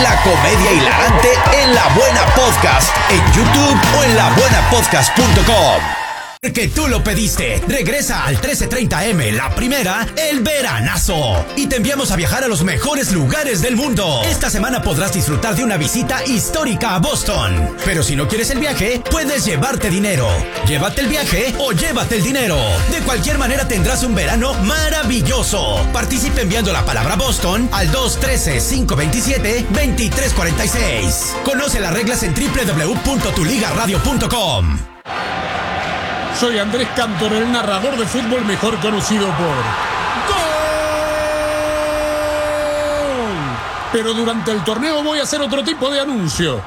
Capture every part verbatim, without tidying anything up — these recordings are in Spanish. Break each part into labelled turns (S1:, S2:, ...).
S1: La comedia hilarante en La Buena Podcast, en YouTube o en la buena podcast punto com. Que tú lo pediste. Regresa al trece treinta eme, la primera, el veranazo. Y te enviamos a viajar a los mejores lugares del mundo. Esta semana podrás disfrutar de una visita histórica a Boston. Pero si no quieres el viaje, puedes llevarte dinero. Llévate el viaje o llévate el dinero. De cualquier manera tendrás un verano maravilloso. Participe enviando la palabra Boston al dos uno tres, cinco dos siete, dos tres cuatro seis. Conoce las reglas en doble u doble u doble u punto tu liga radio punto com.
S2: Soy Andrés Cantor, el narrador de fútbol mejor conocido por ¡Gol! Pero durante el torneo voy a hacer otro tipo de anuncio.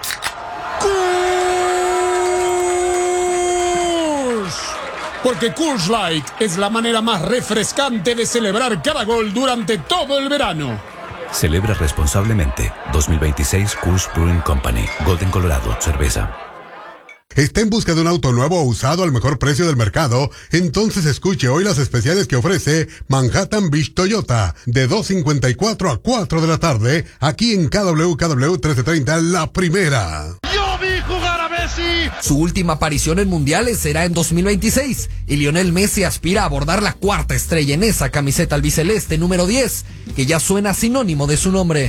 S2: ¡Coors! Porque Coors Light es la manera más refrescante de celebrar cada gol durante todo el verano.
S3: Celebra responsablemente. dos mil veintiséis Coors Brewing Company. Golden, Colorado. Cerveza.
S4: ¿Está en busca de un auto nuevo o usado al mejor precio del mercado? Entonces escuche hoy las especiales que ofrece Manhattan Beach Toyota, de dos cincuenta y cuatro a cuatro de la tarde, aquí en K W K W trece treinta, La Primera.
S5: ¡Yo vi jugar a Messi!
S6: Su última aparición en mundiales será en dos mil veintiséis, y Lionel Messi aspira a abordar la cuarta estrella en esa camiseta albiceleste número diez, que ya suena sinónimo de su nombre.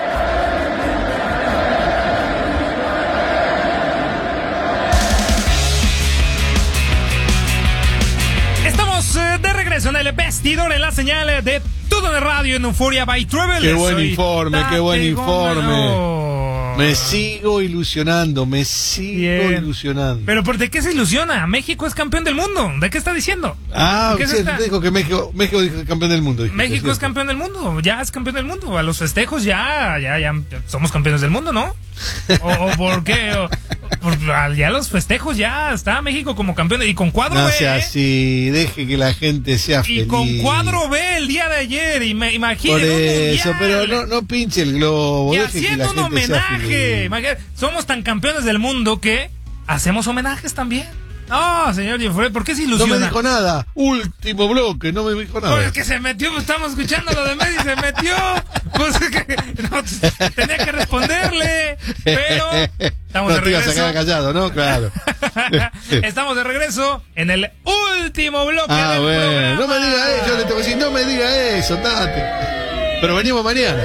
S7: En el vestidor, en la señal de Todo de Radio en Euphoria by Travel.
S5: Qué buen informe, qué buen informe. Me sigo ilusionando, me sigo Bien. ilusionando.
S7: ¿Pero por de qué se ilusiona? México es campeón del mundo. ¿De qué está diciendo?
S5: Ah, sí, te dijo que México, México es campeón del mundo.
S7: México
S5: ¿cierto?
S7: es campeón del mundo, ya es campeón del mundo. A los festejos ya, ya, ya somos campeones del mundo, ¿no? ¿O, o por qué? O, por, ya los festejos ya está México como campeón. Y con cuadro
S5: no
S7: B.
S5: No sea
S7: ¿eh?
S5: así, deje que la gente sea
S7: y
S5: feliz.
S7: Y con cuadro B el día de ayer, y me imagino.
S5: Por eso, pero no, no pinche el globo.
S7: Y haciendo un homenaje. Imagínate, somos tan campeones del mundo que hacemos homenajes también. No, señor Jeffrey, ¿por qué se ilusiona?
S5: No me dijo nada. Último bloque, no me dijo nada.
S7: Pues que se metió, pues estamos escuchando lo de Messi, se metió. Pues que no, tenía que responderle, pero estamos
S5: no
S7: de regreso.
S5: No te ibas a quedar callado, ¿no? Claro.
S7: Estamos de regreso en el último bloque
S5: ah,
S7: del
S5: bueno.
S7: programa.
S5: No me diga eso, le tengo que decir, no me diga eso, date. Pero venimos mañana.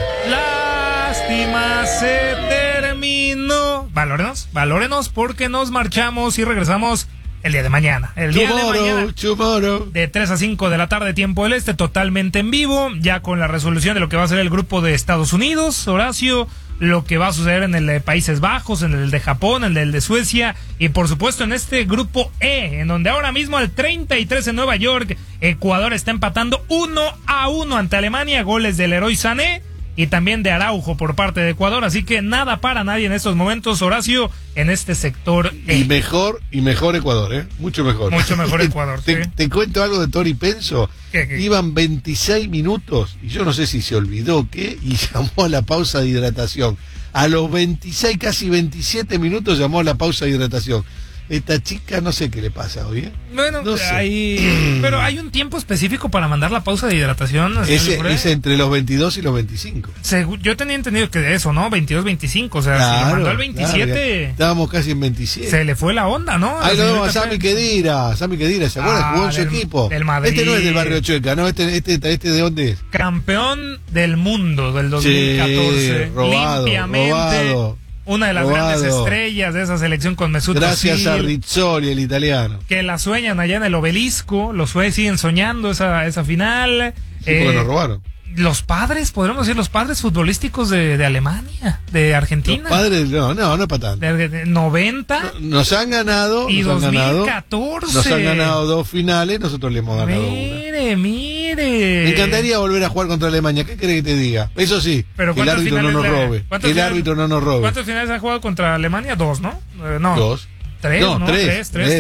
S7: Lástima se terminó. Valórenos, valórenos porque nos marchamos y regresamos el día de mañana. El día
S5: tomorrow,
S7: de mañana.
S5: Tomorrow.
S7: De tres a cinco de la tarde, tiempo del este, totalmente en vivo, ya con la resolución de lo que va a ser el grupo de Estados Unidos, Horacio, lo que va a suceder en el de Países Bajos, en el de Japón, en el de Suecia, y por supuesto en este grupo E, en donde ahora mismo al treinta y tres en Nueva York, Ecuador está empatando uno a uno ante Alemania, goles del Leroy Sané y también de Araujo por parte de Ecuador, así que nada para nadie en estos momentos, Horacio, en este sector E.
S5: Y mejor, y mejor Ecuador, ¿eh? Mucho mejor.
S7: Mucho mejor Ecuador,
S5: te,
S7: sí.
S5: te cuento algo de Tori Penso.
S7: ¿Qué, qué?
S5: Iban veintiséis minutos, y yo no sé si se olvidó qué, y llamó a la pausa de hidratación. A los veintiséis, casi veintisiete minutos llamó a la pausa de hidratación. Esta chica no sé qué le pasa hoy, ¿eh?
S7: Bueno,
S5: no sé.
S7: hay, pero hay un tiempo específico para mandar la pausa de hidratación.
S5: Ese, es entre los veintidós y los veinticinco.
S7: Según, yo tenía entendido que de eso, ¿no? veintidós, veinticinco, o sea, claro, si le mandó el veintisiete...
S5: Claro, estábamos casi en veintisiete.
S7: Se le fue la onda, ¿no?
S5: Ahí lo vemos a Sami Khedira, Sami Khedira, ¿se acuerdan?
S7: Ah,
S5: Jugó en su
S7: del,
S5: equipo.
S7: Del Madrid.
S5: Este no es del barrio Chueca, ¿no? Este, este, este ¿de dónde es?
S7: Campeón del mundo del dos mil catorce.
S5: Sí, robado,
S7: limpiamente.
S5: robado.
S7: Una de las
S5: Robado.
S7: grandes estrellas de esa selección con Mesut
S5: Gracias
S7: Özil,
S5: a Rizzoli, el italiano.
S7: que la sueñan allá en el Obelisco, los sueños siguen soñando esa, esa final.
S5: Sí, eh, porque nos robaron.
S7: Los padres, podríamos decir, los padres futbolísticos de, de Alemania, de Argentina.
S5: Los padres, no, no, no es para tanto.
S7: De, de noventa.
S5: No, nos han ganado.
S7: Y
S5: nos
S7: dos mil catorce.
S5: Han ganado, nos han ganado dos finales, nosotros le hemos ganado
S7: mire,
S5: una.
S7: Mire,
S5: Me encantaría volver a jugar contra Alemania. ¿Qué querés que te diga? Eso sí,
S7: pero
S5: que el árbitro no nos
S7: le...
S5: robe. Que el
S7: finales,
S5: árbitro no nos robe.
S7: ¿Cuántos finales han jugado contra Alemania? Dos, ¿no? Eh, no.
S5: Dos.
S7: Tres,
S5: no,
S7: ¿no?
S5: Tres,
S7: tres, tres.
S5: tres.